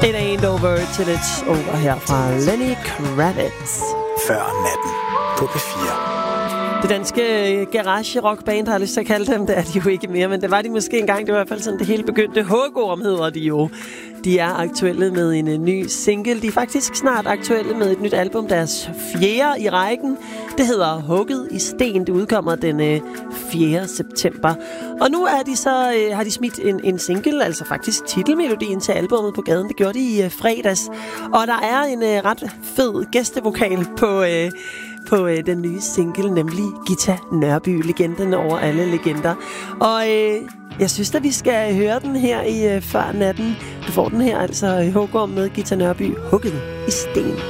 It ain't over till it's over her fra Lenny Kravitz. Før natten på P4. Det danske garage-rockband har jeg lyst til at kalde dem. Det er de jo ikke mere, men det var de måske engang. Det var i hvert fald sådan, det hele begyndte. Hugorm hedder de jo. De er aktuelle med en ny single. De er faktisk snart aktuelle med et nyt album. Deres 4. i rækken. Det hedder Hugget i sten. Det udkommer den 4. september. Og nu er de så, har de smidt en single, altså faktisk titelmelodien til albumet på gaden. Det gjorde de i fredags. Og der er en ret fed gæstevokal på den nye single, nemlig Ghita Nørby, legenden over alle legender. Og jeg synes, at vi skal høre den her i Før natten. Du får den her, altså Hugorm med Ghita Nørby, Hugget i sten.